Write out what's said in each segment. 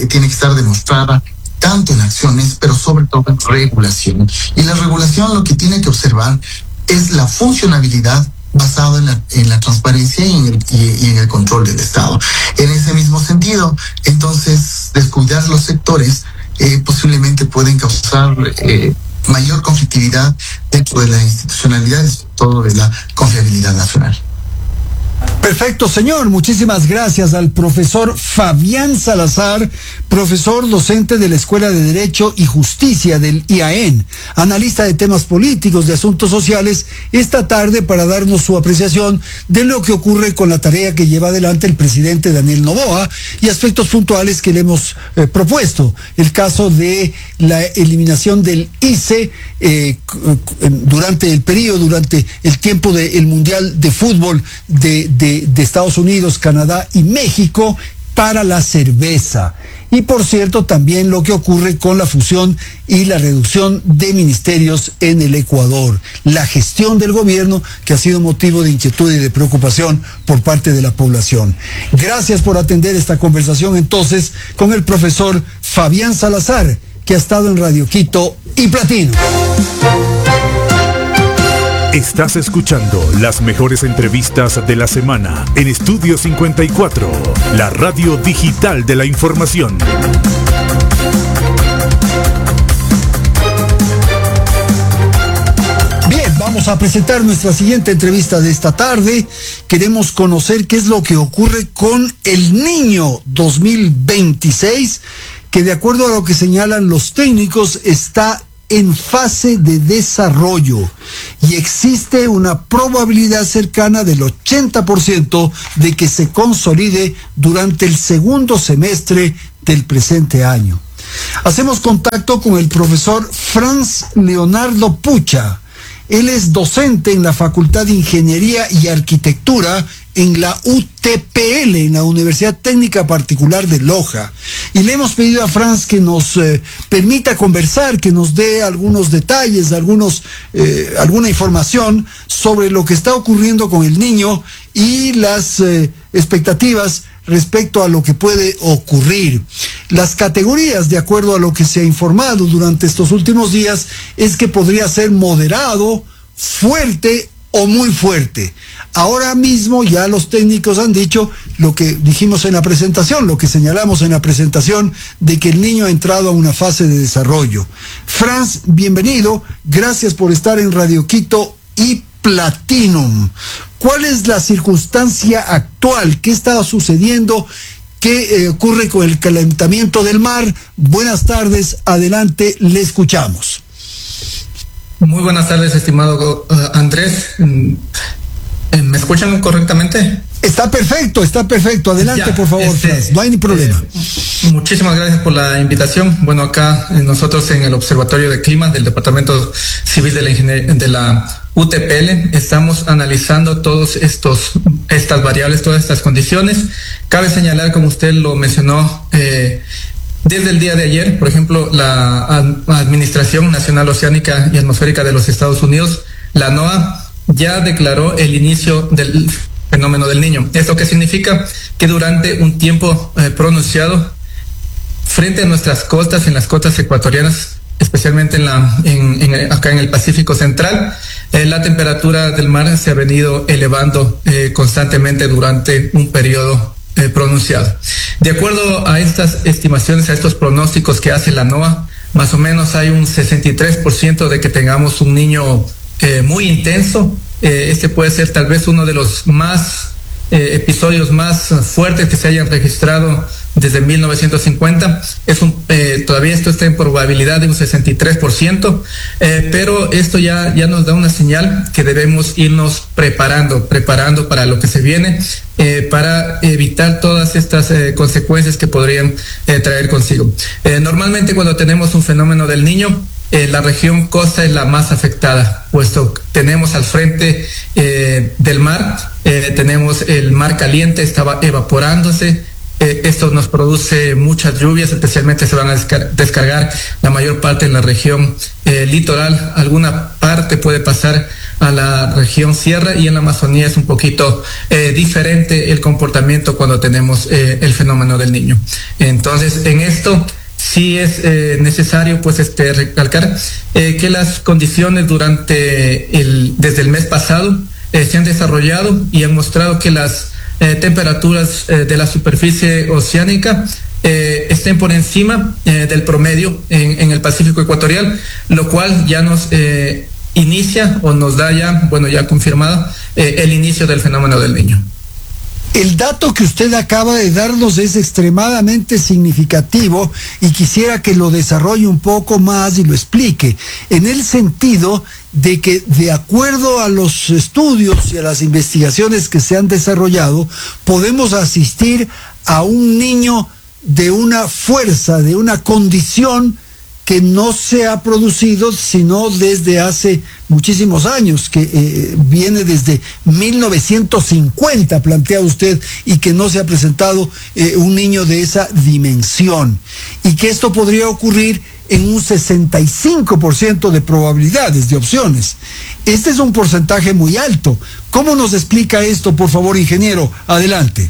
tiene que estar demostrada tanto en acciones, pero sobre todo en regulación. Y la regulación lo que tiene que observar es la funcionabilidad basada en la transparencia y en el control del Estado. En ese mismo sentido, entonces, descuidar los sectores posiblemente pueden causar mayor conflictividad dentro de la institucionalidad y sobre todo de la confiabilidad nacional. Perfecto, señor. Muchísimas gracias al profesor Fabián Salazar, profesor docente de la Escuela de Derecho y Justicia del IAEN, analista de temas políticos, de asuntos sociales, esta tarde para darnos su apreciación de lo que ocurre con la tarea que lleva adelante el presidente Daniel Noboa y aspectos puntuales que le hemos propuesto. El caso de la eliminación del ICE durante el tiempo del Mundial de Fútbol de Estados Unidos, Canadá y México para la cerveza. Y por cierto, también lo que ocurre con la fusión y la reducción de ministerios en el Ecuador. La gestión del gobierno que ha sido motivo de inquietud y de preocupación por parte de la población. Gracias por atender esta conversación entonces con el profesor Fabián Salazar, que ha estado en Radio Quito y Platino. Estás escuchando las mejores entrevistas de la semana en Estudio 54, la radio digital de la información. Bien, vamos a presentar nuestra siguiente entrevista de esta tarde. Queremos conocer qué es lo que ocurre con el Niño 2026, que de acuerdo a lo que señalan los técnicos está en fase de desarrollo y existe una probabilidad cercana del 80% de que se consolide durante el segundo semestre del presente año. Hacemos contacto con el profesor Franz Leonardo Pucha. Él es docente en la Facultad de Ingeniería y Arquitectura en la UTPL, en la Universidad Técnica Particular de Loja. Y le hemos pedido a Franz que nos permita conversar, que nos dé algunos detalles, alguna información sobre lo que está ocurriendo con el niño y las expectativas respecto a lo que puede ocurrir. Las categorías, de acuerdo a lo que se ha informado durante estos últimos días, es que podría ser moderado, fuerte o muy fuerte. Ahora mismo ya los técnicos han dicho lo que dijimos en la presentación, lo que señalamos en la presentación, de que el niño ha entrado a una fase de desarrollo. Franz, bienvenido, gracias por estar en Radio Quito y Platinum. ¿Cuál es la circunstancia actual? ¿Qué está sucediendo? ¿Qué ocurre con el calentamiento del mar? Buenas tardes, adelante, le escuchamos. Muy buenas tardes, estimado Andrés. ¿Me escuchan correctamente? Está perfecto. Adelante, por favor, Franz. No hay ni problema. Muchísimas gracias por la invitación. Bueno, acá nosotros en el Observatorio de Clima del Departamento Civil de la UTPL estamos analizando todas estas variables, todas estas condiciones. Cabe señalar, como usted lo mencionó, desde el día de ayer, por ejemplo, la Administración Nacional Oceánica y Atmosférica de los Estados Unidos, la NOAA, ya declaró el inicio del fenómeno del Niño. ¿Esto qué significa? Que durante un tiempo pronunciado, frente a nuestras costas, en las costas ecuatorianas, especialmente acá en el Pacífico Central, la temperatura del mar se ha venido elevando constantemente durante un periodo pronunciado. De acuerdo a estas estimaciones, a estos pronósticos que hace la NOAA, más o menos hay un 63% de que tengamos un niño muy intenso. Este puede ser tal vez uno de los episodios más fuertes que se hayan registrado desde 1950. Todavía esto está en probabilidad de un 63%, pero esto ya nos da una señal que debemos irnos preparando para lo que se viene, para evitar todas estas consecuencias que podrían traer consigo. Normalmente cuando tenemos un fenómeno del Niño, la región costa es la más afectada, puesto tenemos al frente del mar, tenemos el mar caliente, estaba evaporándose. Esto nos produce muchas lluvias, especialmente se van a descargar la mayor parte en la región litoral. Alguna parte puede pasar a la región sierra, y en la Amazonía es un poquito diferente el comportamiento cuando tenemos el fenómeno del Niño. Entonces, en esto sí es necesario pues recalcar que las condiciones desde el mes pasado se han desarrollado y han mostrado que las temperaturas de la superficie oceánica estén por encima del promedio en el Pacífico ecuatorial, lo cual ya nos inicia o nos da ya confirmado el inicio del fenómeno del Niño. El dato que usted acaba de darnos es extremadamente significativo y quisiera que lo desarrolle un poco más y lo explique, en el sentido de que, de acuerdo a los estudios y a las investigaciones que se han desarrollado, podemos asistir a un niño de una fuerza, de una condición que no se ha producido sino desde hace muchísimos años, que viene desde 1950, plantea usted, y que no se ha presentado un niño de esa dimensión, y que esto podría ocurrir en un 65% de probabilidades, de opciones. Este es un porcentaje muy alto. ¿Cómo nos explica esto, por favor, ingeniero? Adelante.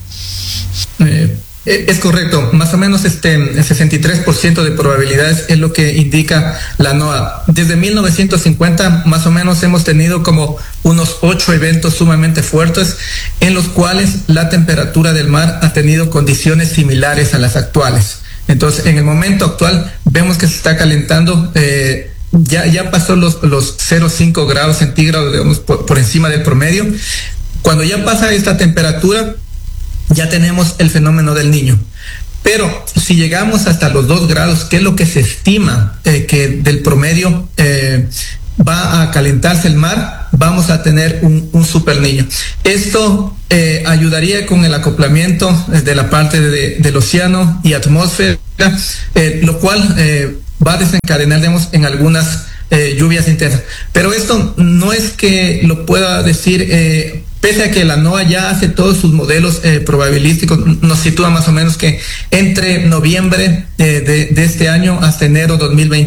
Es correcto, más o menos el 63% de probabilidades es lo que indica la NOAA. Desde 1950 más o menos hemos tenido como unos 8 eventos sumamente fuertes en los cuales la temperatura del mar ha tenido condiciones similares a las actuales. Entonces, en el momento actual vemos que se está calentando, ya pasó los 0,5 grados centígrados, digamos, por encima del promedio. Cuando ya pasa esta temperatura, ya tenemos el fenómeno del Niño. Pero si llegamos hasta los 2 grados, que es lo que se estima que del promedio va a calentarse el mar, vamos a tener un super Niño. Esto ayudaría con el acoplamiento de la parte del océano y atmósfera, lo cual va a desencadenar, digamos, en algunas lluvias intensas. Pero esto no es que lo pueda decir pese a que la NOAA ya hace todos sus modelos probabilísticos. Nos sitúa más o menos que entre noviembre de este año hasta enero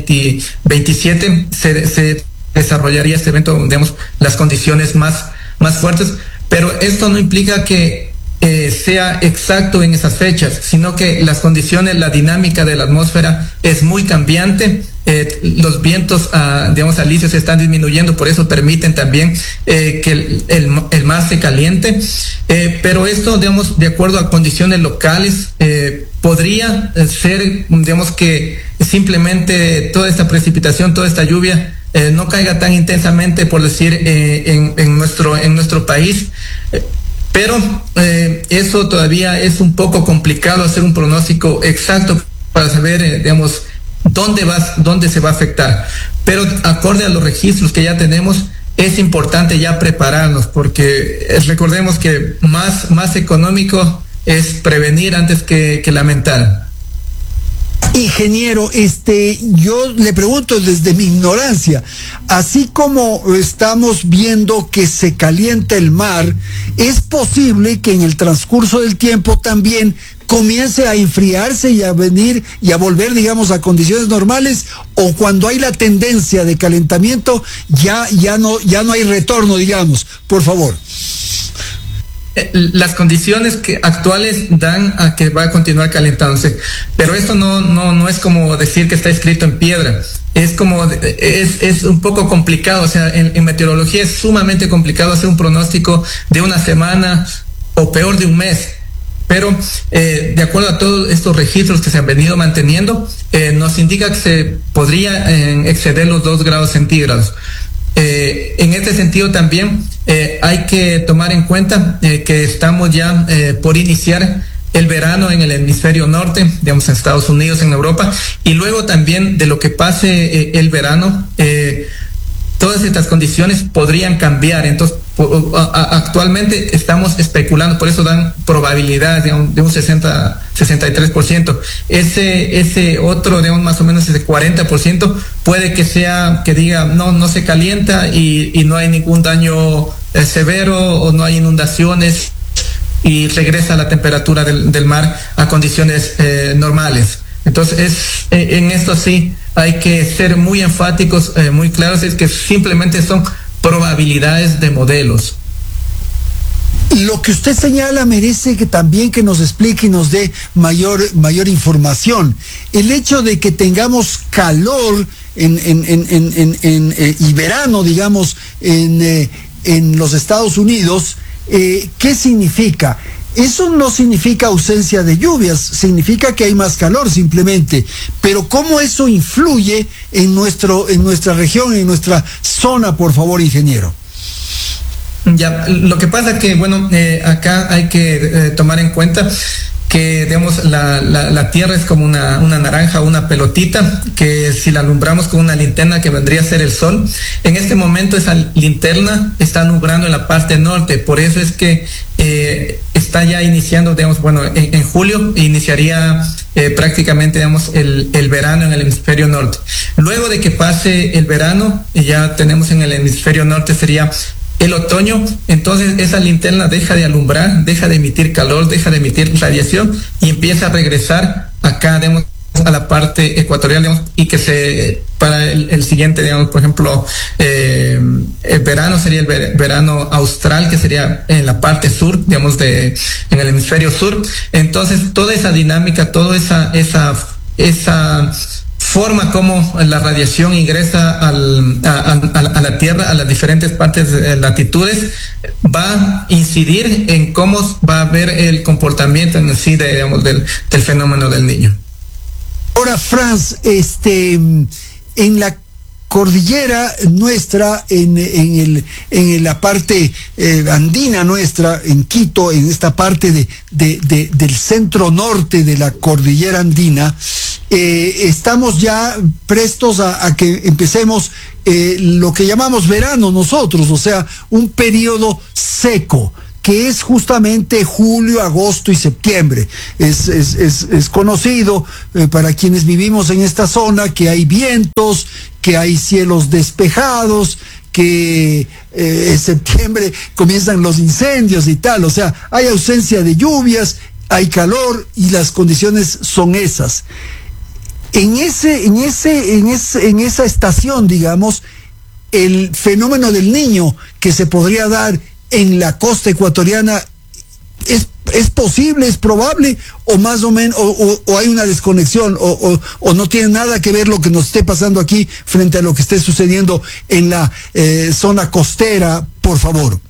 2027 se desarrollaría este evento, digamos, las condiciones más fuertes, pero esto no implica que sea exacto en esas fechas, sino que las condiciones, la dinámica de la atmósfera es muy cambiante. Los vientos, digamos, alisios se están disminuyendo, por eso permiten también que el mar se caliente, pero esto, digamos, de acuerdo a condiciones locales, podría ser, digamos, que simplemente toda esta precipitación, toda esta lluvia no caiga tan intensamente, por decir, en nuestro país. Pero eso todavía es un poco complicado hacer un pronóstico exacto para saber, digamos, dónde se va a afectar. Pero acorde a los registros que ya tenemos, es importante ya prepararnos, porque recordemos que más económico es prevenir antes que lamentar. Ingeniero, yo le pregunto desde mi ignorancia, así como estamos viendo que se calienta el mar, ¿es posible que en el transcurso del tiempo también comience a enfriarse y a venir y a volver, digamos, a condiciones normales? O cuando hay la tendencia de calentamiento ya no hay retorno, digamos? Por favor. Las condiciones actuales dan a que va a continuar calentándose, pero esto no es como decir que está escrito en piedra. Es un poco complicado, o sea, en meteorología es sumamente complicado hacer un pronóstico de una semana o peor de un mes. Pero de acuerdo a todos estos registros que se han venido manteniendo, nos indica que se podría exceder los 2 grados centígrados. En este sentido también hay que tomar en cuenta que estamos ya por iniciar el verano en el hemisferio norte, digamos, en Estados Unidos, en Europa, y luego también de lo que pase el verano, todas estas condiciones podrían cambiar. Entonces, actualmente estamos especulando, por eso dan probabilidades de un 63%. Ese otro, digamos, más o menos ese 40%, puede que sea que diga no se calienta y no hay ningún daño severo, o no hay inundaciones y regresa la temperatura del mar a condiciones normales. Entonces, en esto sí hay que ser muy enfáticos, muy claros, es que simplemente son probabilidades de modelos. Lo que usted señala merece que también que nos explique y nos dé mayor información. El hecho de que tengamos calor y verano, digamos, en los Estados Unidos, ¿qué significa? Eso no significa ausencia de lluvias, significa que hay más calor simplemente. Pero ¿cómo eso influye en nuestra región, en nuestra zona, por favor, ingeniero? Ya, lo que pasa que, bueno, acá hay que tomar en cuenta que, digamos, la Tierra es como una naranja, una pelotita, que si la alumbramos con una linterna que vendría a ser el Sol, en este momento esa linterna está alumbrando en la parte norte, por eso es que está ya iniciando, digamos, bueno, en julio iniciaría prácticamente, digamos, el verano en el hemisferio norte. Luego de que pase el verano, ya tenemos en el hemisferio norte sería el otoño, entonces esa linterna deja de alumbrar, deja de emitir calor, deja de emitir radiación y empieza a regresar acá, digamos, a la parte ecuatorial, digamos, y que para el siguiente, digamos, por ejemplo, el verano sería el verano austral, que sería en la parte sur, digamos, en el hemisferio sur. Entonces toda esa dinámica, toda esa forma como la radiación ingresa a la Tierra, a las diferentes partes de latitudes, va a incidir en cómo va a haber el comportamiento en sí digamos, del fenómeno del Niño. Ahora, Franz, en la cordillera nuestra, en la parte andina nuestra, en Quito, en esta parte del centro norte de la cordillera andina, estamos ya prestos a que empecemos lo que llamamos verano nosotros, o sea, un periodo seco, que es justamente julio, agosto y septiembre. Es conocido para quienes vivimos en esta zona que hay vientos, que hay cielos despejados, que en septiembre comienzan los incendios y tal, o sea, hay ausencia de lluvias, hay calor y las condiciones son esas. En esa estación, digamos, el fenómeno del Niño que se podría dar en la costa ecuatoriana es posible, es probable, o más o menos, o hay una desconexión, o no tiene nada que ver lo que nos esté pasando aquí frente a lo que esté sucediendo en la zona costera, por favor.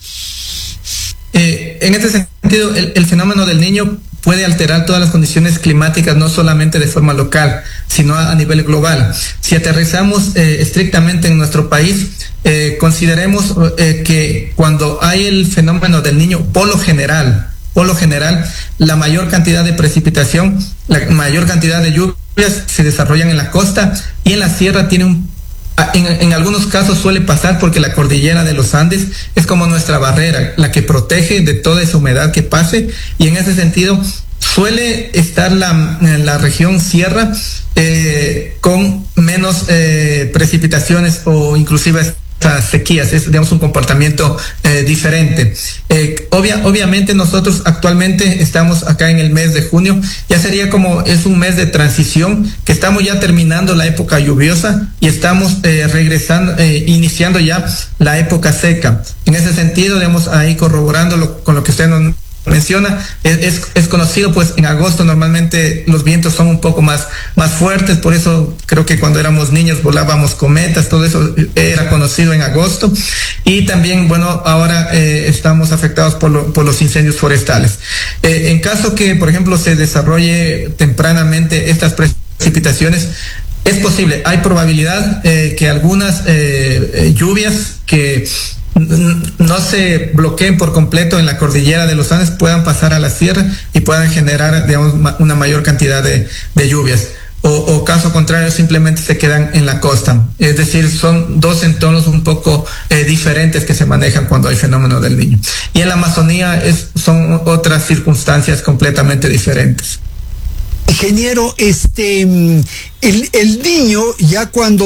En este sentido, el fenómeno del Niño puede alterar todas las condiciones climáticas, no solamente de forma local, sino a nivel global. Si aterrizamos estrictamente en nuestro país, consideremos que cuando hay el fenómeno del Niño, por lo general, la mayor cantidad de precipitación, la mayor cantidad de lluvias se desarrollan en la costa, y en la sierra tiene en algunos casos suele pasar porque la cordillera de los Andes es como nuestra barrera, la que protege de toda esa humedad que pase, y en ese sentido suele estar la región sierra con menos precipitaciones o inclusive sequías. Es, digamos, un comportamiento diferente. Obviamente nosotros actualmente estamos acá en el mes de junio, ya sería como es un mes de transición, que estamos ya terminando la época lluviosa y estamos iniciando ya la época seca. En ese sentido, digamos, ahí corroborando con lo que usted nos menciona, es conocido, pues en agosto normalmente los vientos son un poco más fuertes, por eso creo que cuando éramos niños volábamos cometas, todo eso era conocido en agosto, y también, bueno, ahora estamos afectados por los incendios forestales. En caso que, por ejemplo, se desarrolle tempranamente estas precipitaciones, es posible, hay probabilidad que algunas lluvias que no se bloqueen por completo en la cordillera de los Andes puedan pasar a la sierra y puedan generar, digamos, una mayor cantidad de lluvias. O caso contrario, simplemente se quedan en la costa. Es decir, son dos entornos un poco diferentes que se manejan cuando hay fenómeno del Niño. Y en la Amazonía son otras circunstancias completamente diferentes. Ingeniero, el Niño, ya cuando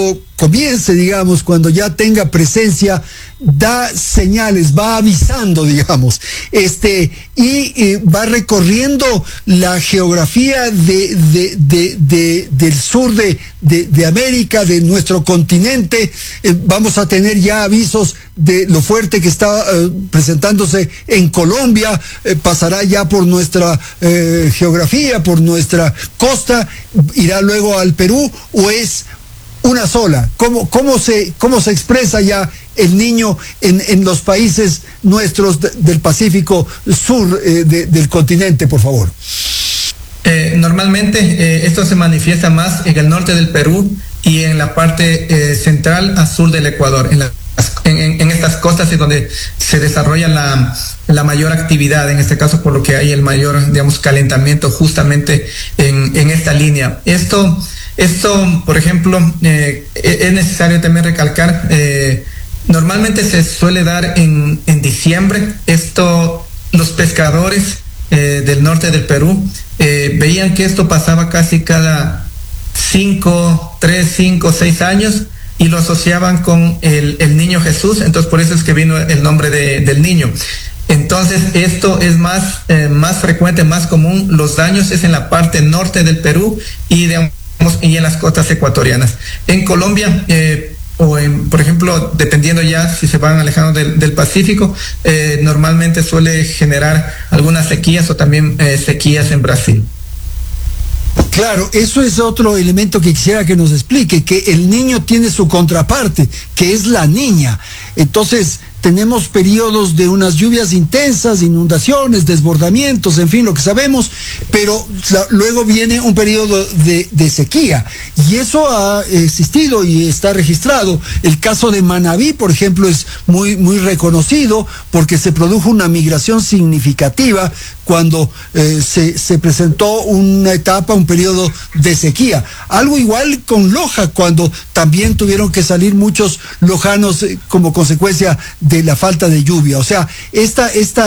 comience, digamos, cuando ya tenga presencia, da señales, va avisando, digamos, y va recorriendo la geografía del sur de América, de nuestro continente. Vamos a tener ya avisos de lo fuerte que está presentándose en Colombia, pasará ya por nuestra geografía, por nuestra costa, irá luego al Perú, o es una sola. ¿Cómo se expresa ya el niño en los países nuestros del Pacífico Sur del continente, por favor? Normalmente esto se manifiesta más en el norte del Perú y en la parte central a sur del Ecuador, en estas costas es donde se desarrolla la mayor actividad, en este caso por lo que hay el mayor, digamos, calentamiento justamente en esta línea. Esto, por ejemplo, es necesario también recalcar, normalmente se suele dar en diciembre. Los pescadores del norte del Perú veían que esto pasaba casi cada 3, 5, 6 años y lo asociaban con el niño Jesús, entonces por eso es que vino el nombre del niño. Entonces esto es más frecuente, más común. Los daños es en la parte norte del Perú y en las costas ecuatorianas. En Colombia, por ejemplo, dependiendo ya si se van alejando del Pacífico, normalmente suele generar algunas sequías o también sequías en Brasil. Claro, eso es otro elemento que quisiera que nos explique, que el niño tiene su contraparte, que es la niña. Entonces, tenemos periodos de unas lluvias intensas, inundaciones, desbordamientos, en fin, lo que sabemos, pero luego viene un periodo de sequía, y eso ha existido y está registrado. El caso de Manabí, por ejemplo, es muy, muy reconocido porque se produjo una migración significativa cuando se presentó una etapa, un periodo de sequía. Algo igual con Loja, cuando también tuvieron que salir muchos lojanos como consecuencia de la falta de lluvia. O sea, esta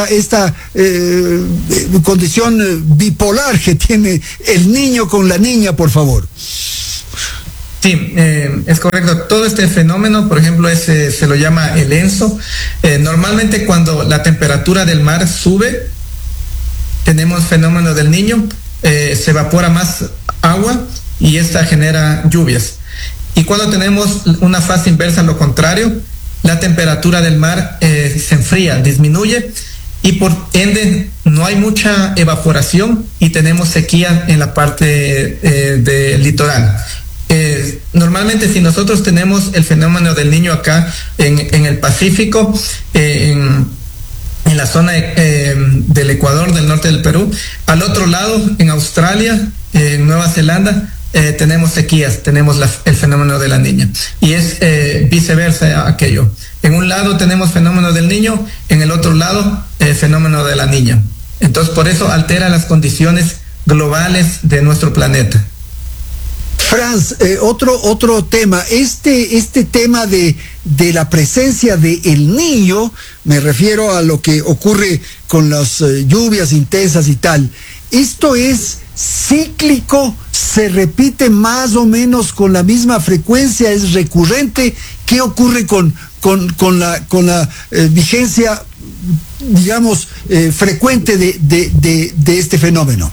condición bipolar que tiene el niño con la niña, por favor. Sí, es correcto. Todo este fenómeno, por ejemplo, se lo llama el ENSO. Normalmente cuando la temperatura del mar sube, tenemos fenómeno del niño, se evapora más agua y esta genera lluvias. Y cuando tenemos una fase inversa, lo contrario, la temperatura del mar se enfría, disminuye y por ende no hay mucha evaporación y tenemos sequía en la parte del litoral. Normalmente si nosotros tenemos el fenómeno del niño acá en el Pacífico, en la zona del Ecuador, del norte del Perú, al otro lado, en Australia, en Nueva Zelanda, tenemos sequías, tenemos el fenómeno de la niña. Y es viceversa aquello. En un lado tenemos fenómeno del niño, en el otro lado fenómeno de la niña. Entonces por eso altera las condiciones globales de nuestro planeta. Franz, otro tema, este tema de la presencia del niño, me refiero a lo que ocurre con las lluvias intensas y tal. ¿Esto es cíclico? ¿Se repite más o menos con la misma frecuencia? ¿Es recurrente? ¿Qué ocurre con la vigencia, digamos, frecuente de este fenómeno?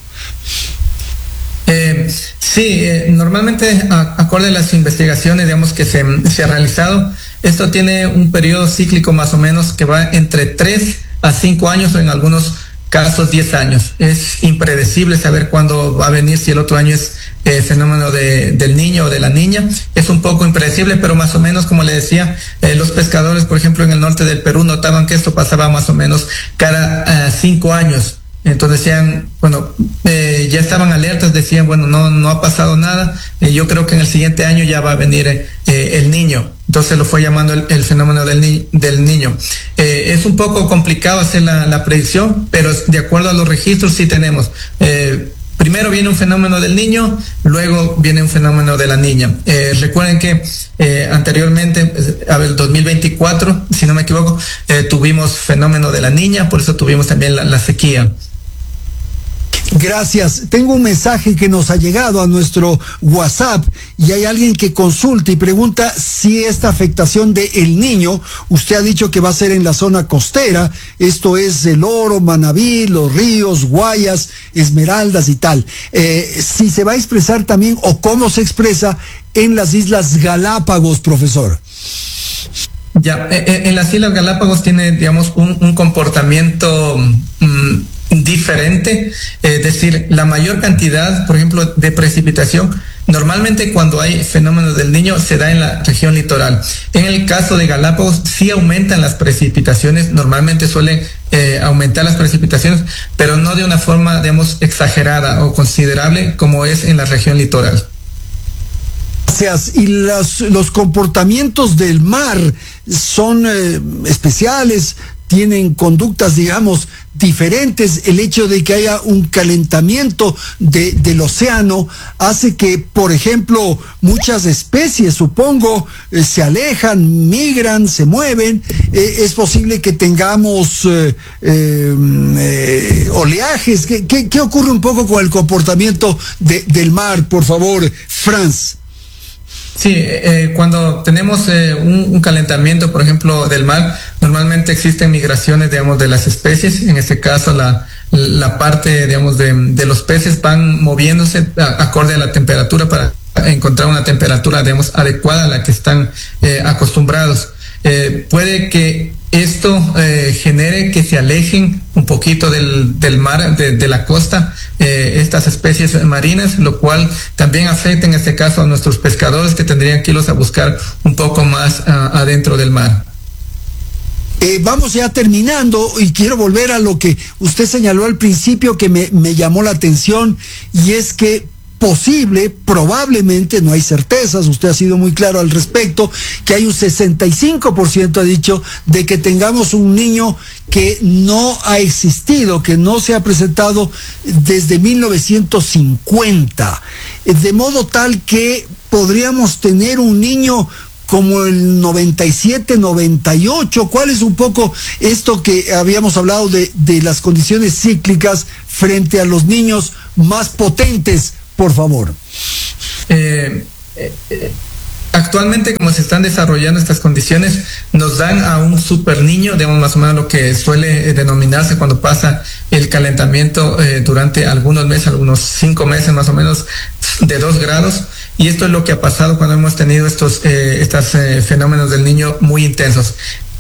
Sí, normalmente acorde a las investigaciones, digamos, que se ha realizado, esto tiene un periodo cíclico más o menos que va entre 3 a 5 años o en algunos casos 10 años. Es impredecible saber cuándo va a venir, si el otro año es fenómeno del niño o de la niña. Es un poco impredecible, pero más o menos, como le decía, los pescadores, por ejemplo, en el norte del Perú notaban que esto pasaba más o menos cada 5 años. Entonces decían, bueno, ya estaban alertas, decían, bueno, no ha pasado nada, yo creo que en el siguiente año ya va a venir el niño. Entonces lo fue llamando el fenómeno del niño. Es un poco complicado hacer la predicción, pero de acuerdo a los registros sí tenemos. Primero viene un fenómeno del niño, luego viene un fenómeno de la niña. Recuerden que anteriormente, el 2024, si no me equivoco, tuvimos fenómeno de la niña, por eso tuvimos también la sequía. Gracias. Tengo un mensaje que nos ha llegado a nuestro WhatsApp y hay alguien que consulta y pregunta si esta afectación de El Niño, usted ha dicho que va a ser en la zona costera, esto es El Oro, Manabí, Los Ríos, Guayas, Esmeraldas y tal. Si se va a expresar también o cómo se expresa en las Islas Galápagos, profesor. Ya, en las Islas Galápagos tiene, digamos, un comportamiento diferente, es decir, la mayor cantidad, por ejemplo, de precipitación, normalmente cuando hay fenómenos del Niño se da en la región litoral. En el caso de Galápagos sí aumentan las precipitaciones, normalmente suelen aumentar las precipitaciones, pero no de una forma, digamos, exagerada o considerable como es en la región litoral. Gracias. ¿Y los comportamientos del mar son especiales? ¿Tienen conductas, digamos, diferentes? El hecho de que haya un calentamiento del océano hace que, por ejemplo, muchas especies, supongo, se alejan, migran, se mueven. Es posible que tengamos oleajes. ¿Qué ocurre un poco con el comportamiento del mar, por favor, Franz? Sí, cuando tenemos un calentamiento, por ejemplo, del mar, normalmente existen migraciones, digamos, de las especies. En este caso, la parte, digamos, de los peces van moviéndose acorde a la temperatura para encontrar una temperatura, digamos, adecuada a la que están acostumbrados. Puede que esto genere que se alejen un poquito del mar, de la costa, estas especies marinas, lo cual también afecta en este caso a nuestros pescadores que tendrían que irlos a buscar un poco más adentro del mar. Vamos ya terminando y quiero volver a lo que usted señaló al principio que me llamó la atención, y es que probablemente, no hay certezas, usted ha sido muy claro al respecto, que hay un 65%, ha dicho, de que tengamos un niño que no ha existido, que no se ha presentado desde 1950, de modo tal que podríamos tener un niño como el 97, 98. ¿Cuál es un poco esto que habíamos hablado de las condiciones cíclicas frente a los niños más potentes? Por favor. Actualmente, como se están desarrollando estas condiciones, nos dan a un super niño, digamos, más o menos lo que suele denominarse cuando pasa el calentamiento durante algunos meses, algunos 5 meses más o menos, de 2 grados. Y esto es lo que ha pasado cuando hemos tenido estos fenómenos del Niño muy intensos.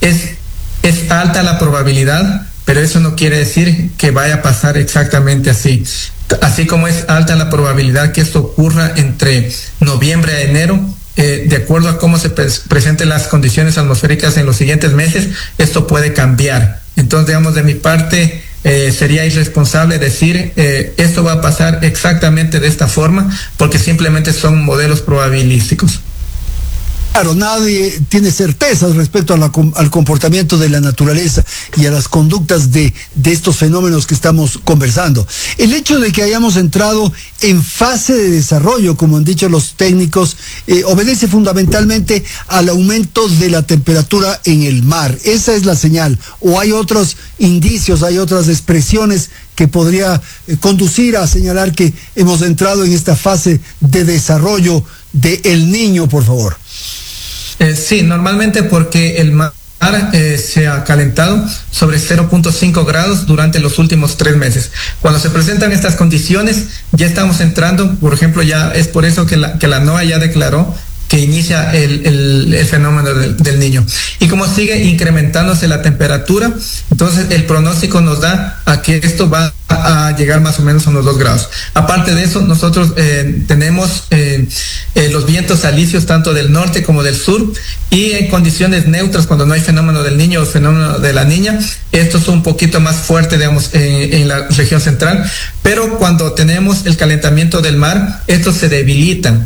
Es alta la probabilidad, pero eso no quiere decir que vaya a pasar exactamente así. Así como es alta la probabilidad que esto ocurra entre noviembre a enero, de acuerdo a cómo se presenten las condiciones atmosféricas en los siguientes meses, esto puede cambiar. Entonces, digamos, de mi parte, sería irresponsable decir esto va a pasar exactamente de esta forma, porque simplemente son modelos probabilísticos. Claro, nadie tiene certezas respecto al comportamiento de la naturaleza y a las conductas de estos fenómenos que estamos conversando. El hecho de que hayamos entrado en fase de desarrollo, como han dicho los técnicos, obedece fundamentalmente al aumento de la temperatura en el mar. Esa es la señal. ¿O hay otros indicios, hay otras expresiones que podría conducir a señalar que hemos entrado en esta fase de desarrollo de El Niño, por favor? Sí, normalmente porque el mar se ha calentado sobre 0.5 grados durante los últimos 3 meses. Cuando se presentan estas condiciones, ya estamos entrando, por ejemplo, ya es por eso que la NOAA ya declaró que inicia el fenómeno del Niño. Y como sigue incrementándose la temperatura, entonces el pronóstico nos da a que esto va a llegar más o menos a unos 2 grados. Aparte de eso, nosotros tenemos los vientos alisios tanto del norte como del sur, y en condiciones neutras, cuando no hay fenómeno del Niño o fenómeno de la Niña, esto es un poquito más fuerte, digamos, en la región central, pero cuando tenemos el calentamiento del mar, estos se debilitan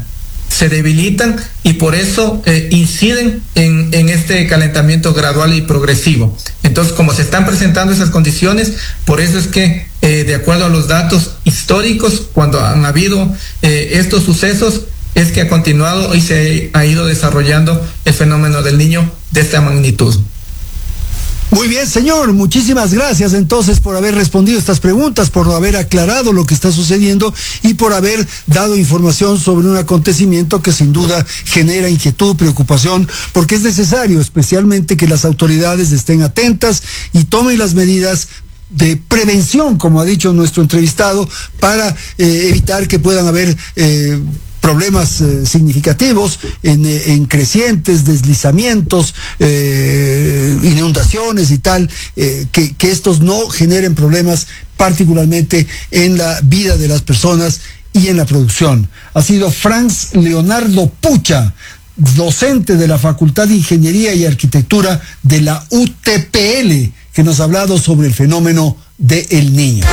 y por eso inciden en este calentamiento gradual y progresivo. Entonces, como se están presentando esas condiciones, por eso es que, de acuerdo a los datos históricos, cuando han habido estos sucesos, es que ha continuado y se ha ido desarrollando el fenómeno del Niño de esta magnitud. Muy bien, señor, muchísimas gracias entonces por haber respondido estas preguntas, por haber aclarado lo que está sucediendo y por haber dado información sobre un acontecimiento que sin duda genera inquietud, preocupación, porque es necesario especialmente que las autoridades estén atentas y tomen las medidas de prevención, como ha dicho nuestro entrevistado, para evitar que puedan haber problemas significativos en crecientes, deslizamientos, inundaciones y tal, que estos no generen problemas particularmente en la vida de las personas y en la producción. Ha sido Franz Leonardo Pucha, docente de la Facultad de Ingeniería y Arquitectura de la UTPL, que nos ha hablado sobre el fenómeno de El Niño.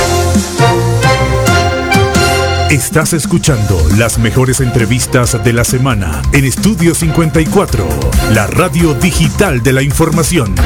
Estás escuchando las mejores entrevistas de la semana en Estudio 54, la radio digital de la información.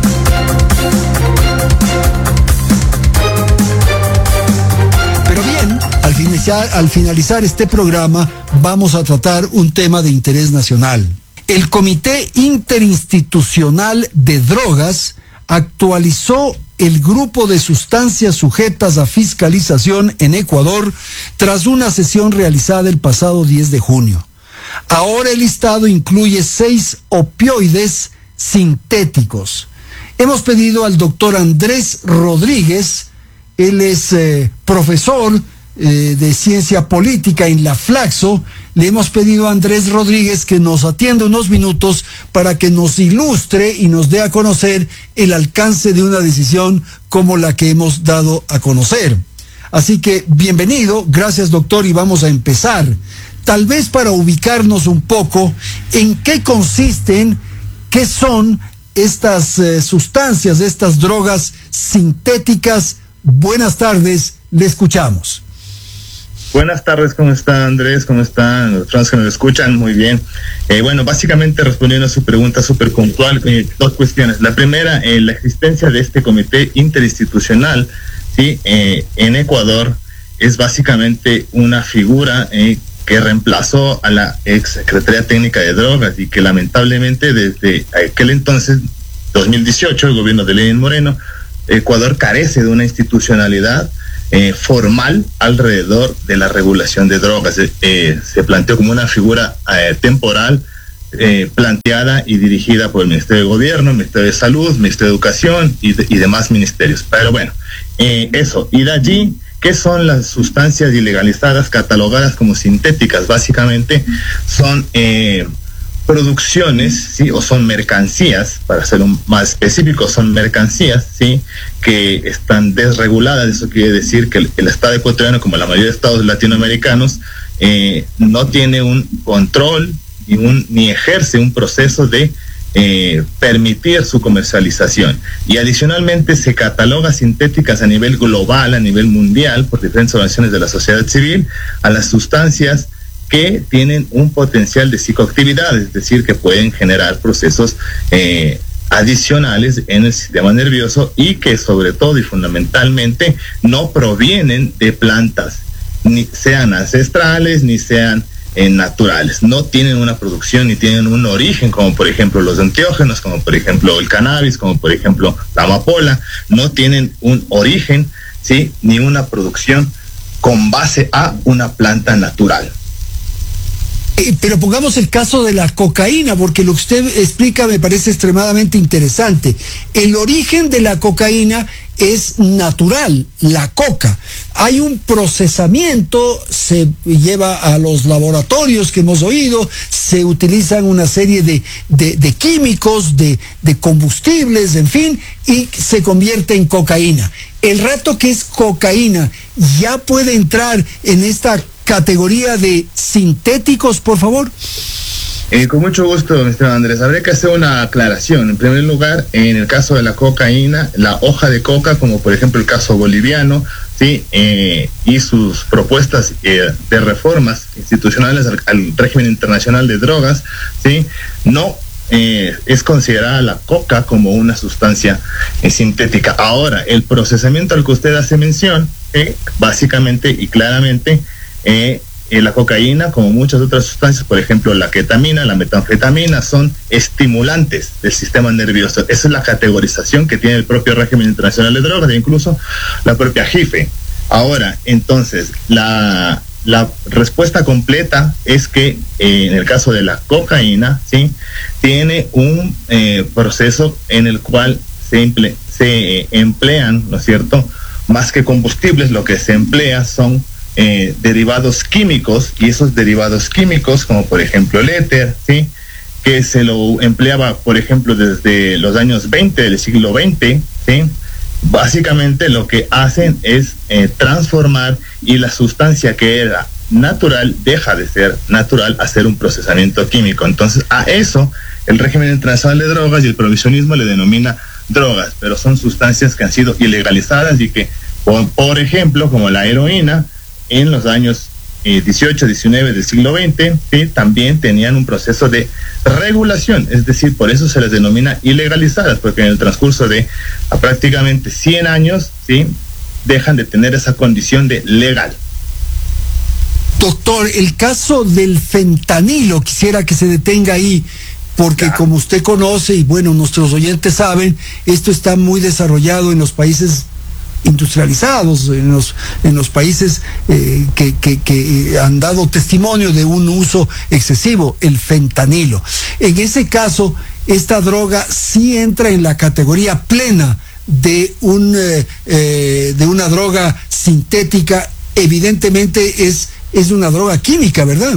Pero bien, al finalizar este programa vamos a tratar un tema de interés nacional. El Comité Interinstitucional de Drogas actualizó el grupo de sustancias sujetas a fiscalización en Ecuador tras una sesión realizada el pasado 10 de junio. Ahora el listado incluye 6 opioides sintéticos. Hemos pedido al doctor Andrés Rodríguez, él es profesor de ciencia política en la Flaxo. Le hemos pedido a Andrés Rodríguez que nos atienda unos minutos para que nos ilustre y nos dé a conocer el alcance de una decisión como la que hemos dado a conocer. Así que bienvenido, gracias doctor, y vamos a empezar. Tal vez para ubicarnos un poco en qué consisten, qué son estas sustancias, estas drogas sintéticas. Buenas tardes, le escuchamos. Buenas tardes, ¿cómo está Andrés? ¿Cómo están los trans que nos escuchan? Muy bien. Bueno, básicamente respondiendo a su pregunta súper puntual, dos cuestiones. La primera, la existencia de este comité interinstitucional, ¿sí? En Ecuador es básicamente una figura que reemplazó a la ex Secretaría Técnica de Drogas y que lamentablemente desde aquel entonces, 2018, el gobierno de Lenín Moreno, Ecuador carece de una institucionalidad formal alrededor de la regulación de drogas. Se planteó como una figura temporal planteada y dirigida por el Ministerio de Gobierno, el Ministerio de Salud, el Ministerio de Educación y demás ministerios. Pero bueno, eso. Y de allí, ¿qué son las sustancias ilegalizadas catalogadas como sintéticas? Básicamente son producciones, ¿sí? O son mercancías, para ser más específico, son mercancías, ¿sí? Que están desreguladas. Eso quiere decir que el Estado ecuatoriano, como la mayoría de estados latinoamericanos, no tiene un control ni ejerce un proceso de permitir su comercialización. Y adicionalmente se cataloga sintéticas a nivel global, a nivel mundial, por diferentes organizaciones de la sociedad civil, a las sustancias que tienen un potencial de psicoactividad, es decir, que pueden generar procesos adicionales en el sistema nervioso y que sobre todo y fundamentalmente no provienen de plantas, ni sean ancestrales ni sean naturales. No tienen una producción ni tienen un origen, como por ejemplo los enteógenos, como por ejemplo el cannabis, como por ejemplo la amapola. No tienen un origen, ¿sí? Ni una producción con base a una planta natural. Pero pongamos el caso de la cocaína, porque lo que usted explica me parece extremadamente interesante. El origen de la cocaína es natural, la coca. Hay un procesamiento, se lleva a los laboratorios que hemos oído, se utilizan una serie de químicos, de combustibles, en fin, y se convierte en cocaína. El rato que es cocaína, ¿ya puede entrar en esta categoría de sintéticos, por favor? Con mucho gusto, Mr. Andrés. Habría que hacer una aclaración. En primer lugar, en el caso de la cocaína, la hoja de coca, como por ejemplo el caso boliviano, ¿sí? Y sus propuestas de reformas institucionales al régimen internacional de drogas, ¿sí? No es considerada la coca como una sustancia sintética. Ahora, el procesamiento al que usted hace mención, básicamente y claramente, la cocaína, como muchas otras sustancias, por ejemplo la ketamina, la metanfetamina, son estimulantes del sistema nervioso. Esa es la categorización que tiene el propio régimen internacional de drogas e incluso la propia JIFE. Ahora, entonces, la respuesta completa es que en el caso de la cocaína, ¿sí?, tiene un proceso en el cual se emplean, ¿no es cierto?, más que combustibles, lo que se emplea son derivados químicos, y esos derivados químicos, como por ejemplo el éter, ¿sí?, que se lo empleaba, por ejemplo, desde los años 20 del siglo XX, ¿sí?, básicamente lo que hacen es transformar, y la sustancia que era natural deja de ser natural, hacer un procesamiento químico. Entonces, a eso el régimen internacional de drogas y el prohibicionismo le denomina drogas, pero son sustancias que han sido ilegalizadas y que, por ejemplo, como la heroína, en los años 18, 19 del siglo XX, ¿sí?, también tenían un proceso de regulación, es decir, por eso se les denomina ilegalizadas, porque en el transcurso de prácticamente 100 años, ¿sí?, dejan de tener esa condición de legal. Doctor, el caso del fentanilo, quisiera que se detenga ahí, porque como usted conoce, y bueno, nuestros oyentes saben, esto está muy desarrollado en los países industrializados, en los países que han dado testimonio de un uso excesivo, el fentanilo. En ese caso, esta droga sí entra en la categoría plena de una droga sintética. Evidentemente es una droga química, ¿verdad?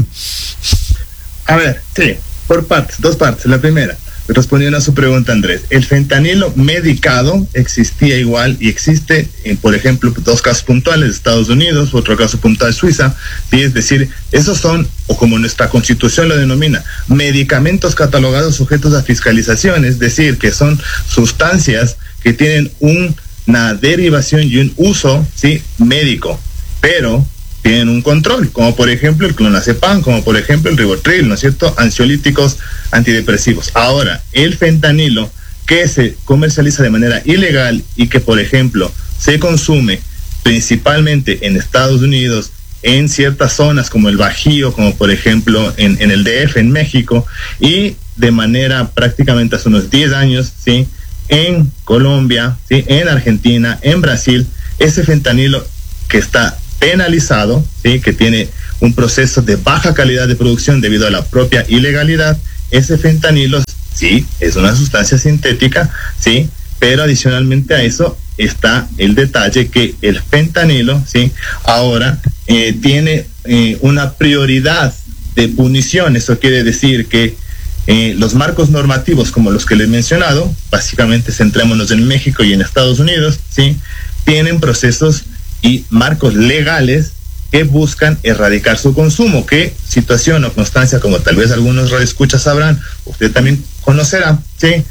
A ver, sí, por partes, dos partes. La primera, respondiendo a su pregunta, Andrés, el fentanilo medicado existía igual y existe, por ejemplo, dos casos puntuales de Estados Unidos, otro caso puntual de Suiza, y es decir, esos son, o como nuestra Constitución lo denomina, medicamentos catalogados sujetos a fiscalización, es decir, que son sustancias que tienen una derivación y un uso, ¿sí?, médico, pero tienen un control, como por ejemplo el clonazepam, como por ejemplo el ribotril, ¿no es cierto?, ansiolíticos, antidepresivos. Ahora, el fentanilo, que se comercializa de manera ilegal y que, por ejemplo, se consume principalmente en Estados Unidos, en ciertas zonas como el Bajío, como por ejemplo en el DF, en México, y de manera prácticamente hace unos 10 años, ¿sí?, en Colombia, ¿sí?, en Argentina, en Brasil, ese fentanilo que está penalizado, ¿sí?, que tiene un proceso de baja calidad de producción debido a la propia ilegalidad, ese fentanilo sí es una sustancia sintética, sí, pero adicionalmente a eso está el detalle que el fentanilo, sí, ahora tiene una prioridad de punición. Eso quiere decir que los marcos normativos como los que les he mencionado, básicamente centrémonos en México y en Estados Unidos, sí, tienen procesos y marcos legales que buscan erradicar su consumo. ¿Qué situación o constancia, como tal vez algunos radioescuchas sabrán, usted también conocerá, ¿sí?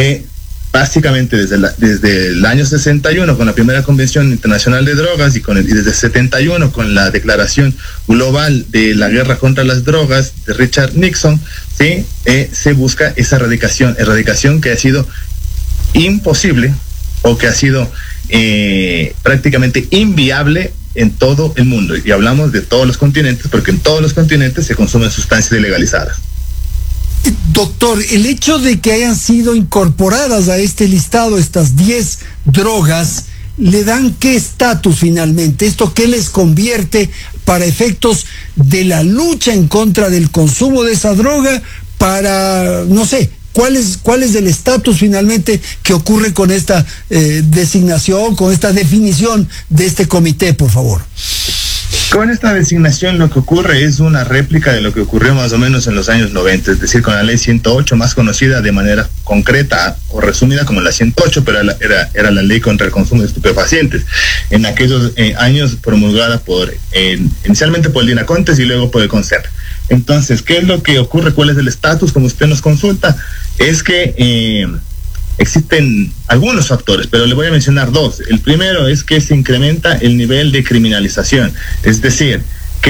Básicamente desde el año 61 con la primera Convención Internacional de Drogas y desde 71 con la Declaración Global de la Guerra contra las Drogas de Richard Nixon, ¿sí?, se busca esa erradicación que ha sido imposible o que ha sido prácticamente inviable en todo el mundo, y hablamos de todos los continentes porque en todos los continentes se consumen sustancias ilegalizadas. Doctor, el hecho de que hayan sido incorporadas a este listado estas 10 drogas, ¿le dan qué estatus finalmente? ¿Esto qué les convierte para efectos de la lucha en contra del consumo de esa droga? Para, no sé, ¿cuál es el estatus finalmente que ocurre con esta designación, con esta definición de este comité, por favor? Con esta designación lo que ocurre es una réplica de lo que ocurrió más o menos en los años 90, es decir, con la ley 108, más conocida de manera concreta o resumida como la 108, pero era la ley contra el consumo de estupefacientes. En aquellos años promulgada inicialmente por el DINACONTES y luego por el CONCEP. Entonces, ¿qué es lo que ocurre? ¿Cuál es el estatus? Como usted nos consulta, es que existen algunos factores, pero le voy a mencionar dos. El primero es que se incrementa el nivel de criminalización, es decir,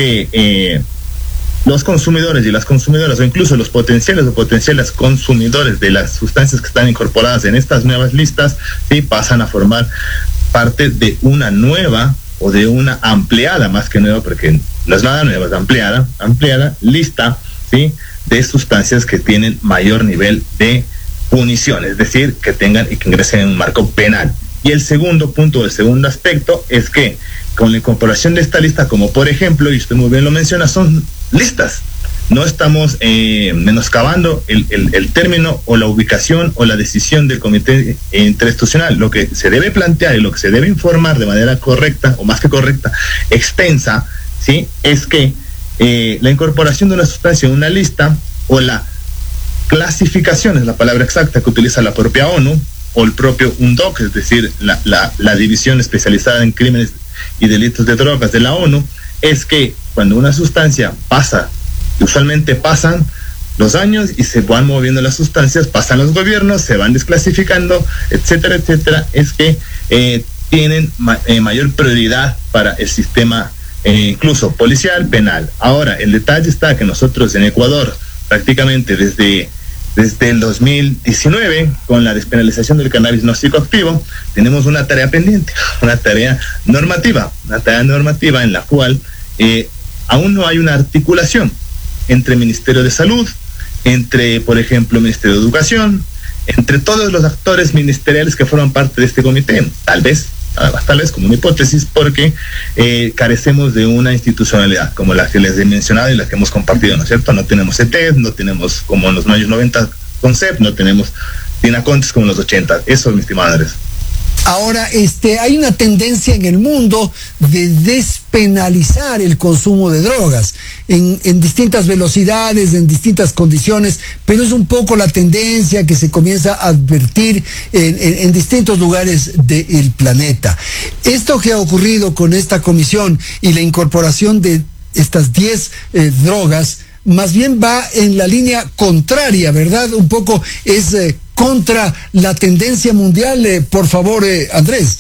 que los consumidores y las consumidoras, o incluso los potenciales consumidores de las sustancias que están incorporadas en estas nuevas listas, sí, pasan a formar parte de una nueva o de una ampliada, más que nueva, porque no es nada nueva, es ampliada lista, ¿sí?, de sustancias que tienen mayor nivel de punición, es decir, que tengan y que ingresen en un marco penal. Y el segundo punto, el segundo aspecto, es que con la incorporación de esta lista, como por ejemplo, y usted muy bien lo menciona, son listas. No estamos menoscabando el término o la ubicación o la decisión del comité interinstitucional. Lo que se debe plantear y lo que se debe informar de manera correcta, o más que correcta, extensa, ¿sí?, es que la incorporación de una sustancia en una lista, o la clasificación, es la palabra exacta que utiliza la propia ONU, o el propio UNODC, es decir, la división especializada en crímenes y delitos de drogas de la ONU, es que cuando una sustancia pasa, usualmente pasan los años y se van moviendo las sustancias, pasan los gobiernos, se van desclasificando, etcétera, etcétera, es que tienen mayor prioridad para el sistema incluso policial, penal. Ahora, el detalle está que nosotros en Ecuador, prácticamente desde el 2019, con la despenalización del cannabis no psicoactivo, tenemos una tarea pendiente, una tarea normativa en la cual aún no hay una articulación entre Ministerio de Salud, entre, por ejemplo, Ministerio de Educación, entre todos los actores ministeriales que forman parte de este comité. Tal vez como una hipótesis, porque carecemos de una institucionalidad como la que les he mencionado y la que hemos compartido, ¿no es cierto? No tenemos CETES, no tenemos como en los años 90 CONCEP, no tenemos DINACONTES como en los 80. Eso, mi estimado Andrés. Ahora, hay una tendencia en el mundo de despenalizar el consumo de drogas en distintas velocidades, en distintas condiciones, pero es un poco la tendencia que se comienza a advertir en distintos lugares del planeta. Esto que ha ocurrido con esta comisión y la incorporación de estas 10 drogas, más bien va en la línea contraria, ¿verdad? Un poco es contra la tendencia mundial. Por favor, Andrés.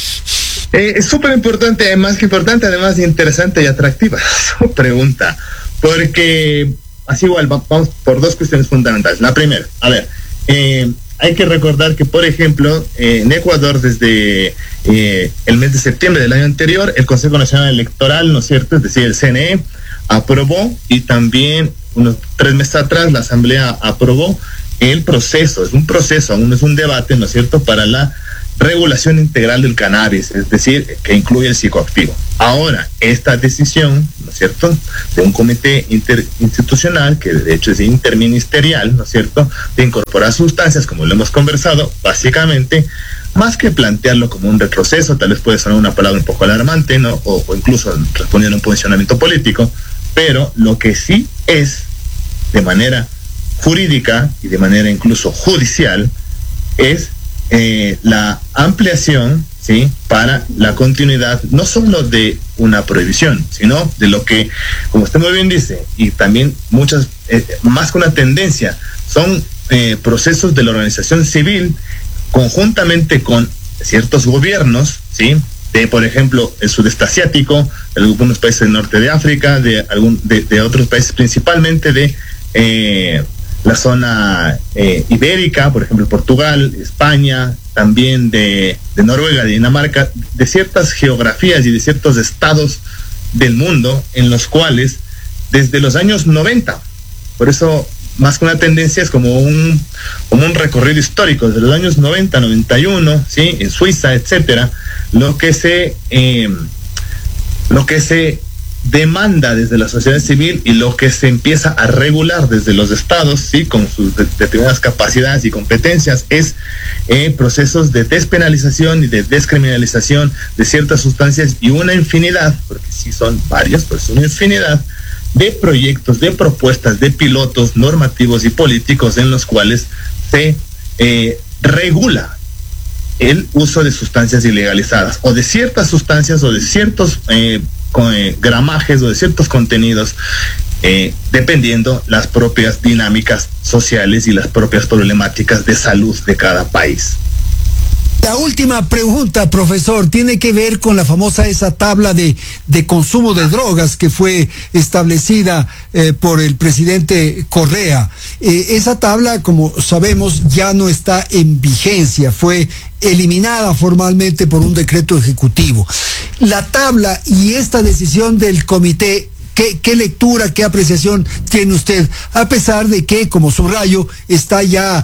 Es súper importante, más que importante, además interesante y atractiva su pregunta, porque así igual vamos por dos cuestiones fundamentales. La primera, a ver, hay que recordar que, por ejemplo, en Ecuador, desde el mes de septiembre del año anterior, el Consejo Nacional Electoral, ¿no es cierto?, es decir, el CNE, aprobó, y también unos 3 meses atrás la Asamblea aprobó el proceso, es un proceso, aún no es un debate, ¿no es cierto?, para la regulación integral del cannabis, es decir, que incluye el psicoactivo. Ahora, esta decisión, ¿no es cierto?, de un comité interinstitucional, que de hecho es interministerial, ¿no es cierto?, de incorporar sustancias, como lo hemos conversado, básicamente, más que plantearlo como un retroceso, tal vez puede sonar una palabra un poco alarmante, ¿no?, o incluso respondiendo a un posicionamiento político, pero lo que sí es, de manera jurídica y de manera incluso judicial, es la ampliación, ¿sí?, para la continuidad no solo de una prohibición, sino de lo que, como usted muy bien dice, y también muchas, más que una tendencia, son procesos de la organización civil conjuntamente con ciertos gobiernos, ¿sí?, de, por ejemplo, el sudeste asiático, de algunos países del norte de África, de otros países, principalmente de la zona ibérica, por ejemplo, Portugal, España, también de Noruega, de Dinamarca, de ciertas geografías y de ciertos estados del mundo en los cuales desde los años 90, por eso más que una tendencia es como un recorrido histórico, desde los años 90, 91, ¿sí?, en Suiza, etcétera, lo que se demanda desde la sociedad civil y lo que se empieza a regular desde los estados, sí, con sus determinadas capacidades y competencias, es procesos de despenalización y de descriminalización de ciertas sustancias, y una infinidad, porque sí son varios, pues una infinidad de proyectos, de propuestas, de pilotos normativos y políticos en los cuales se regula el uso de sustancias ilegalizadas, o de ciertas sustancias, o de ciertos gramajes, o de ciertos contenidos, dependiendo las propias dinámicas sociales y las propias problemáticas de salud de cada país. La última pregunta, profesor, tiene que ver con la famosa esa tabla de consumo de drogas que fue establecida por el presidente Correa. Esa tabla, como sabemos, ya no está en vigencia, fue eliminada formalmente por un decreto ejecutivo. La tabla y esta decisión del comité, ¿qué lectura, qué apreciación tiene usted? A pesar de que, como subrayo, está ya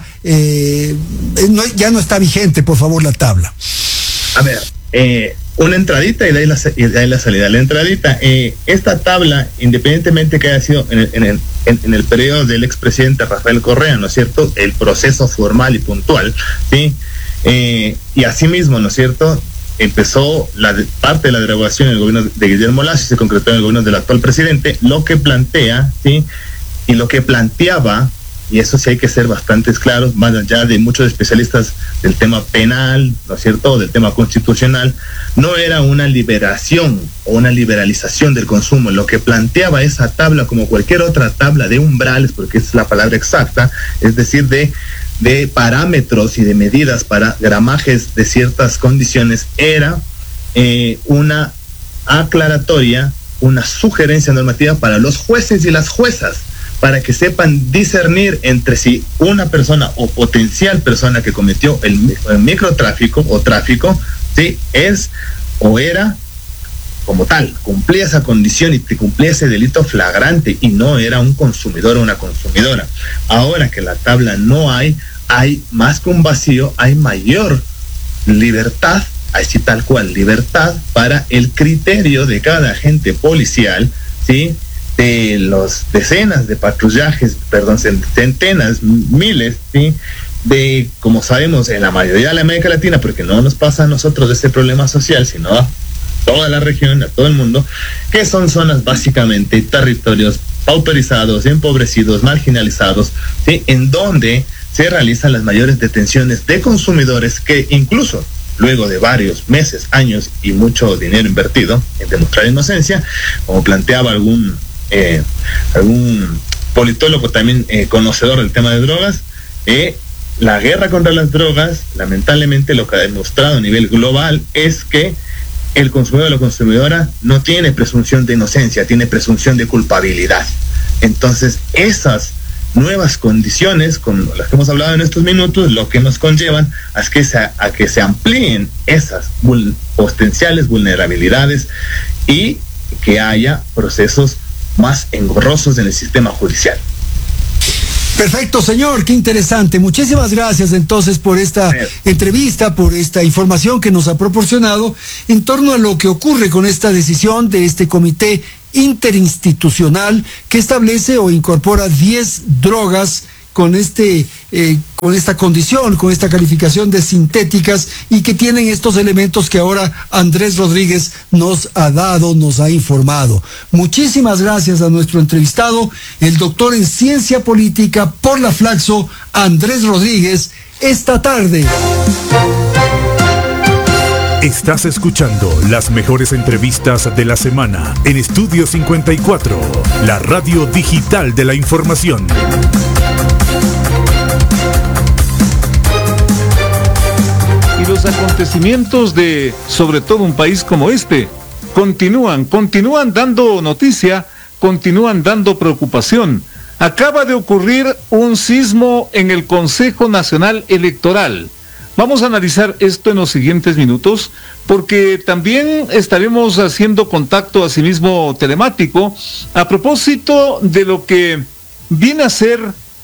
no está vigente, por favor, la tabla. A ver, una entradita y de ahí la salida. La entradita, esta tabla, independientemente que haya sido en el periodo del expresidente Rafael Correa, ¿no es cierto?, el proceso formal y puntual, ¿sí? Y asimismo, ¿no es cierto?, empezó parte de la derogación en el gobierno de Guillermo Lasso y se concretó en el gobierno del actual presidente, lo que plantea, ¿sí?, y lo que planteaba, y eso sí hay que ser bastante claros, más allá de muchos especialistas del tema penal, ¿no es cierto?, del tema constitucional, no era una liberación o una liberalización del consumo. Lo que planteaba esa tabla, como cualquier otra tabla de umbrales, porque esa es la palabra exacta, es decir, de parámetros y de medidas para gramajes de ciertas condiciones, era una aclaratoria, una sugerencia normativa para los jueces y las juezas, para que sepan discernir entre si una persona o potencial persona que cometió el microtráfico o tráfico, ¿sí?, es o era como tal, cumplía esa condición y cumplía ese delito flagrante y no era un consumidor o una consumidora. Ahora que la tabla no hay más que un vacío, hay mayor libertad, así tal cual, libertad para el criterio de cada agente policial, ¿sí?, de los decenas de patrullajes, centenas, miles, ¿sí?, de, como sabemos, en la mayoría de la América Latina, porque no nos pasa a nosotros ese problema social, sino a toda la región, a todo el mundo, que son zonas básicamente, territorios pauperizados, empobrecidos, marginalizados, ¿sí?, en donde se realizan las mayores detenciones de consumidores que incluso luego de varios meses, años y mucho dinero invertido en demostrar inocencia, como planteaba algún politólogo también conocedor del tema de drogas, la guerra contra las drogas, lamentablemente lo que ha demostrado a nivel global es que el consumidor o la consumidora no tiene presunción de inocencia, tiene presunción de culpabilidad. Entonces, esas nuevas condiciones, con las que hemos hablado en estos minutos, lo que nos conllevan a que se amplíen esas potenciales vulnerabilidades y que haya procesos más engorrosos en el sistema judicial. Perfecto, señor, qué interesante. Muchísimas gracias entonces por esta entrevista, por esta información que nos ha proporcionado en torno a lo que ocurre con esta decisión de este comité interinstitucional que establece o incorpora 10 drogas con esta condición, con esta calificación de sintéticas y que tienen estos elementos que ahora Andrés Rodríguez nos ha informado. Muchísimas gracias a nuestro entrevistado, el doctor en Ciencia Política por la Flaxo, Andrés Rodríguez, esta tarde. Estás escuchando las mejores entrevistas de la semana en Estudio 54, la radio digital de la información. Y los acontecimientos de, sobre todo un país como este, continúan dando noticia, continúan dando preocupación. Acaba de ocurrir un sismo en el Consejo Nacional Electoral. Vamos a analizar esto en los siguientes minutos, porque también estaremos haciendo contacto asimismo telemático a propósito de lo que viene a ser,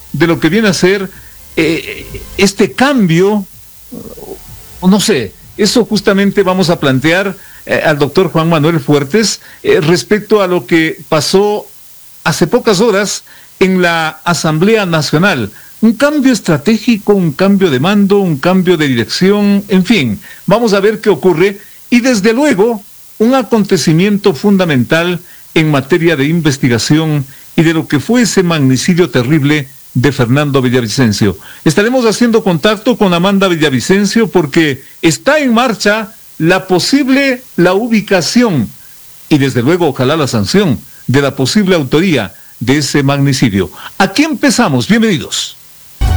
este cambio, no sé, eso justamente vamos a plantear al doctor Juan Manuel Fuertes respecto a lo que pasó hace pocas horas en la Asamblea Nacional. Un cambio estratégico, un cambio de mando, un cambio de dirección, en fin, vamos a ver qué ocurre y desde luego un acontecimiento fundamental en materia de investigación y de lo que fue ese magnicidio terrible de Fernando Villavicencio. Estaremos haciendo contacto con Amanda Villavicencio porque está en marcha la ubicación y desde luego ojalá la sanción de la posible autoría de ese magnicidio. Aquí empezamos, bienvenidos.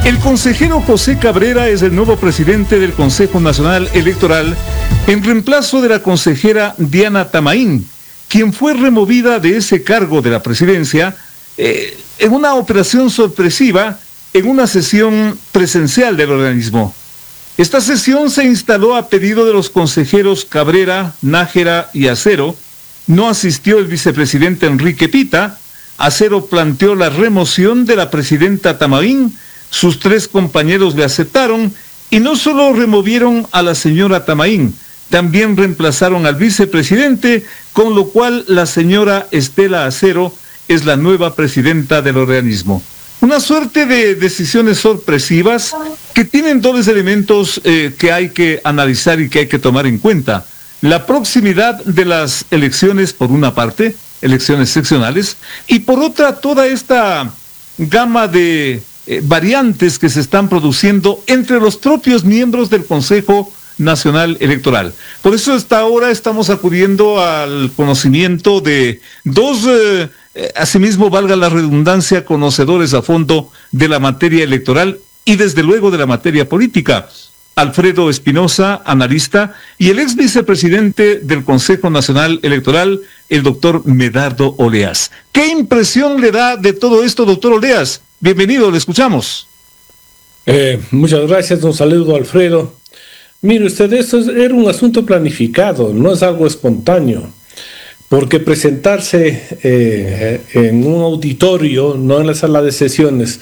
El consejero José Cabrera es el nuevo presidente del Consejo Nacional Electoral en reemplazo de la consejera Diana Tamaín, quien fue removida de ese cargo de la presidencia en una operación sorpresiva en una sesión presencial del organismo. Esta sesión se instaló a pedido de los consejeros Cabrera, Nájera y Acero. No asistió el vicepresidente Enrique Pita. Acero planteó la remoción de la presidenta Tamaín. Sus 3 compañeros le aceptaron y no solo removieron a la señora Tamaín, también reemplazaron al vicepresidente, con lo cual la señora Estela Acero es la nueva presidenta del organismo. Una suerte de decisiones sorpresivas que tienen dobles elementos que hay que analizar y que hay que tomar en cuenta. La proximidad de las elecciones, por una parte, elecciones seccionales, y por otra, toda esta gama de variantes que se están produciendo entre los propios miembros del Consejo Nacional Electoral. Por eso hasta ahora estamos acudiendo al conocimiento de 2, asimismo valga la redundancia, conocedores a fondo de la materia electoral y desde luego de la materia política. Alfredo Espinosa, analista, y el ex vicepresidente del Consejo Nacional Electoral, el doctor Medardo Oleas. ¿Qué impresión le da de todo esto, doctor Oleas? Bienvenido, le escuchamos. Muchas gracias, un saludo, Alfredo. Mire usted, esto era un asunto planificado, no es algo espontáneo, porque presentarse en un auditorio, no en la sala de sesiones,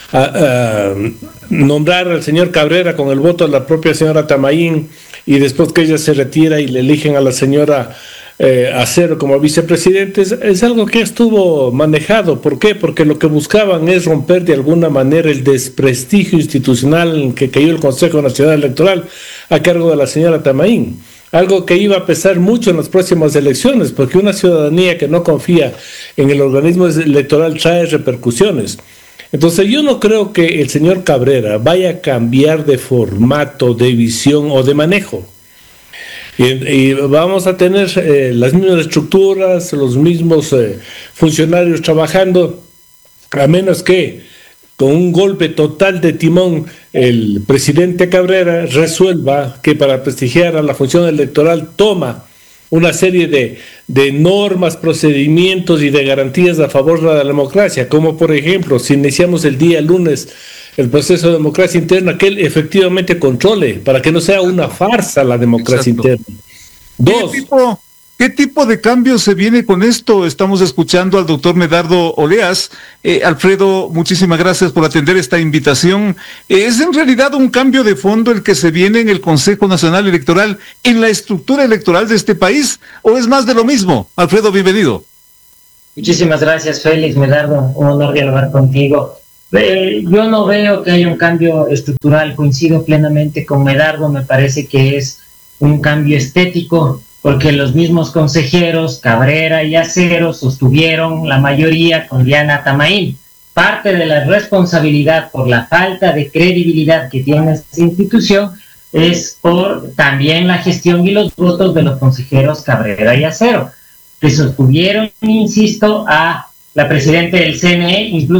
nombrar al señor Cabrera con el voto de la propia señora Tamaín y después que ella se retira y le eligen a la señora Acero como vicepresidente, es algo que estuvo manejado. ¿Por qué? Porque lo que buscaban es romper de alguna manera el desprestigio institucional en que cayó el Consejo Nacional Electoral a cargo de la señora Tamaín. Algo que iba a pesar mucho en las próximas elecciones, porque una ciudadanía que no confía en el organismo electoral trae repercusiones. Entonces yo no creo que el señor Cabrera vaya a cambiar de formato, de visión o de manejo. Y vamos a tener las mismas estructuras, los mismos funcionarios trabajando, a menos que con un golpe total de timón el presidente Cabrera resuelva que para prestigiar a la función electoral toma una serie de normas, procedimientos y de garantías a favor de la democracia, como por ejemplo, si iniciamos el día lunes el proceso de democracia interna, que él efectivamente controle, para que no sea una farsa la democracia interna. 2. ¿Qué tipo de cambio se viene con esto? Estamos escuchando al doctor Medardo Oleas. Alfredo, muchísimas gracias por atender esta invitación. ¿Es en realidad un cambio de fondo el que se viene en el Consejo Nacional Electoral, en la estructura electoral de este país, o es más de lo mismo? Alfredo, bienvenido. Muchísimas gracias, Félix, Medardo, un honor dialogar contigo. Yo no veo que haya un cambio estructural, coincido plenamente con Medardo, me parece que es un cambio estético, porque los mismos consejeros, Cabrera y Acero, sostuvieron la mayoría con Diana Tamaín. Parte de la responsabilidad por la falta de credibilidad que tiene esta institución es por también la gestión y los votos de los consejeros Cabrera y Acero, que sostuvieron, insisto, a la presidenta del CNE, incluso